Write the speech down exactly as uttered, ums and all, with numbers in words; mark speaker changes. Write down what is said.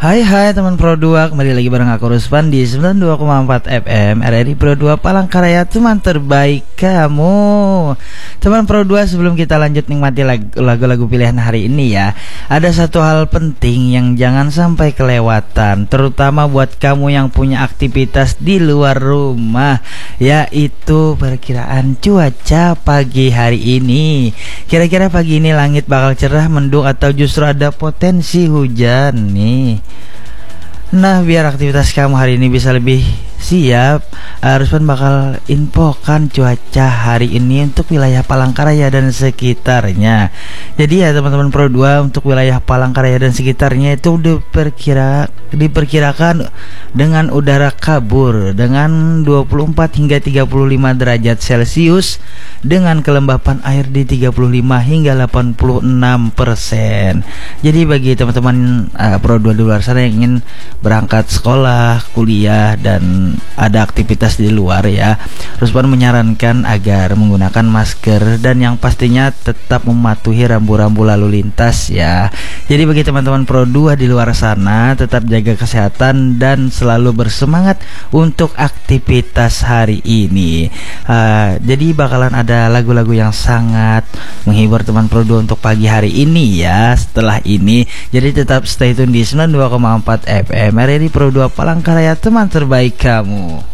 Speaker 1: Hai hai teman Pro dua, kembali lagi bareng aku Ruspan di sembilan puluh dua koma empat F M R R I Pro dua Palangkaraya, teman terbaik kamu. Teman Pro dua, sebelum kita lanjut nikmati lagu-lagu pilihan hari ini ya, ada satu hal penting yang jangan sampai kelewatan, terutama buat kamu yang punya aktivitas di luar rumah, yaitu perkiraan cuaca pagi hari ini. Kira-kira pagi ini langit bakal cerah, mendung, atau justru ada potensi hujan nih. Nah, biar aktivitas kamu hari ini bisa lebih siap, Ruspan bakal infokan cuaca hari ini untuk wilayah Palangkaraya dan sekitarnya. Jadi ya teman-teman Pro dua, untuk wilayah Palangkaraya dan sekitarnya itu diperkira diperkirakan dengan udara kabur dengan dua puluh empat hingga tiga puluh lima derajat Celcius, dengan kelembapan air di tiga puluh lima hingga delapan puluh enam persen. Jadi bagi teman-teman uh, Pro dua di luar sana yang ingin berangkat sekolah, kuliah, dan ada aktivitas di luar ya, Ruspan menyarankan agar menggunakan masker dan yang pastinya tetap mematuhi rambu-rambu lalu lintas ya. Jadi bagi teman-teman Pro dua di luar sana, tetap jaga kesehatan dan selalu bersemangat untuk aktivitas hari ini. uh, Jadi bakalan ada lagu-lagu yang sangat menghibur teman Pro dua untuk pagi hari ini ya, setelah ini. Jadi tetap stay tune di sembilan puluh dua koma empat F M R R I Pro dua Palangkaraya, teman terbaik kamu.